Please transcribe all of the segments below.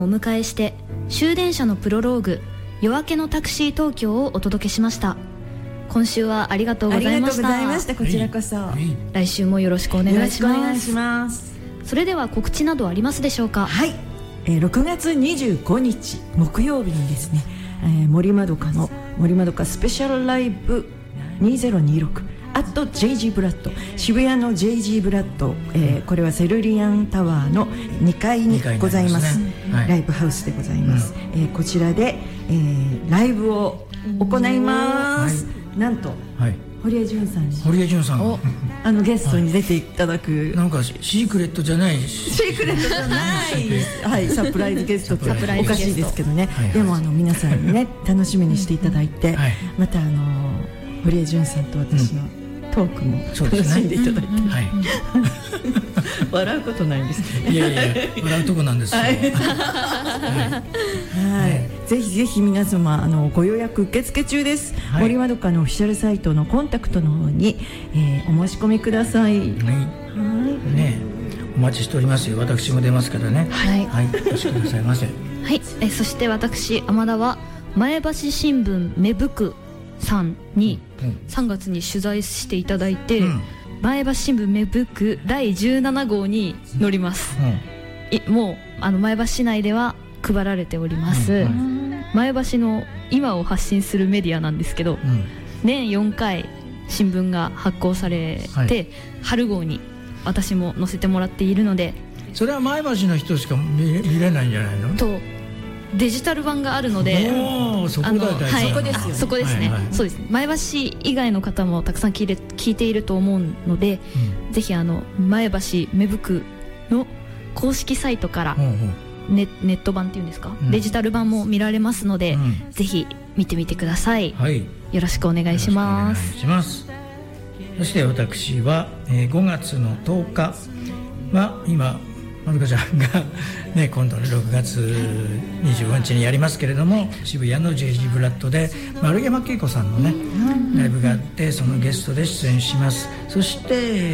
お迎えして終電車のプロローグ夜明けのタクシー東京をお届けしました。今週はありがとうございました。 ありがとうございました。こちらこそ、 来週もよろしくお願いします。 よろしくお願いします。 それでは告知などありますでしょうか。 はい、6月25日木曜日にですね、森まどかの森まどかスペシャルライブ2026@JG ブラッド、渋谷の JG ブラッド、これはセルリアンタワーの2階にございます、ライブハウスでございます、こちらで、ライブを行います、なんと、堀江潤さんにゲストに出ていただく、 なんかシークレットじゃないはい、サプライズゲストっておかしいですけどね、でも皆さんにね楽しみにしていただいて、また堀江潤さんと私のトークも楽しんでいただいて、笑うことないんですけどね。 いや笑うとこなんですよ。 ぜひぜひ皆様ご予約受付中です、森まどかのオフィシャルサイトのコンタクトの方に、お申し込みください。 お待ちしておりますよ。私も出ますからね。お越しくださいませ。 そして私天田は前橋新聞芽吹くさんに3月に取材していただいて、前橋新聞芽吹く第17号に載ります、もう前橋市内では配られております、前橋の今を発信するメディアなんですけど、年4回新聞が発行されて、春号に私も載せてもらっているので、 それは前橋の人しか見れないんじゃないのとデジタル版があるので、 そこですね。 そうですね。前橋以外の方もたくさん聞いていると思うので、ぜひ前橋芽吹くの公式サイトからネット版っていうんですか、デジタル版も見られますので、ぜひ見てみてください。よろしくお願いします。 そして私は5月の10日は今まどかちゃんが今度の6月25日にやりますけれども、渋谷の JG ブラッドで丸山恵子さんのねライブがあって、そのゲストで出演します。そして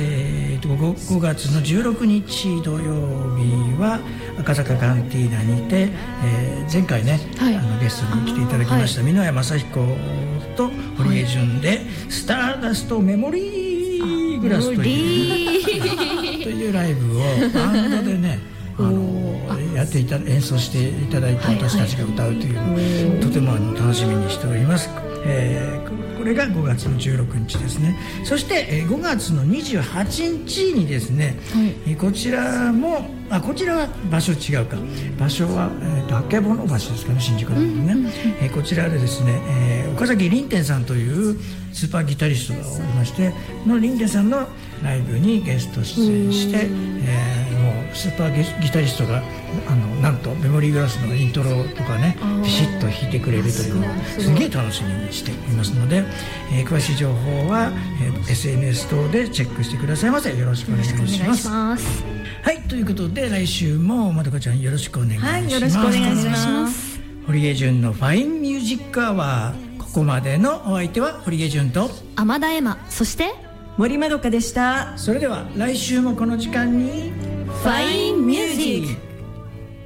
、5月の16日土曜日は赤坂カンティーナにて、前回ね、ゲストに来ていただきました箕輪雅彦と堀江潤でスターダストメモリーグラスというライブをバンドでねやって演奏していただいて、私たちが歌うという、とても楽しみにしております。これが5月の16日ですね。そして5月の28日にですね、こちらもこちらは場所違うか、場所はあけぼの橋ですかね、新宿のね、こちらでですね、岡崎凛天さんというスーパーギタリストがおりまして、の凛天さんのライブにゲスト出演して、もうスーパーギタリストがなんとメモリーグラスのイントロとかねビシッと弾いてくれるというのをすげえ楽しみにしていますので、詳しい情報は、SNS 等でチェックしてくださいませ。よろしくお願いします。はい、ということで来週もまどかちゃんよろしくお願いします。 よろしくお願いします。 堀江潤のファインミュージックアワー、ここまでのお相手は堀江潤と天田恵麻、そして森まどかでした。 それでは来週もこの時間にファインミュージック。